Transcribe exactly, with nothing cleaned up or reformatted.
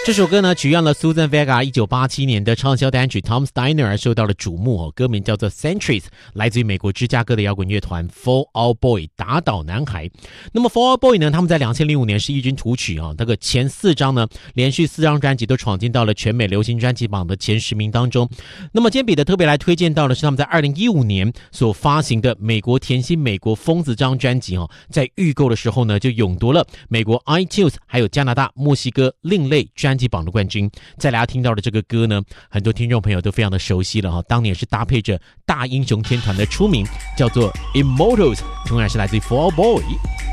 这首歌呢取样了 Susan Vega 一九八七年的畅销单曲 Tom Steiner 而受到了瞩目哦，歌名叫做 Centuries， 来自于美国芝加哥的摇滚乐团 Fall Out Boy 打倒男孩。那么 Fall Out Boy 呢，他们在二零零五年是异军突起啊，那个前四张呢连续四张专辑都闯进到了全美流行专辑榜的前十名当中。那么今天彼得特别来推荐到的是他们在二零一五年所发行的美国甜心美国疯子这张专辑哦，在预购的时候呢就勇夺了美国 iTunes 还有加拿大、墨西哥另类专辑榜的冠军。再来听到的这个歌呢，很多听众朋友都非常的熟悉了哈，当年是搭配着大英雄天团的出名，叫做 Immortals， 同样是来自于 Fall Out Boy。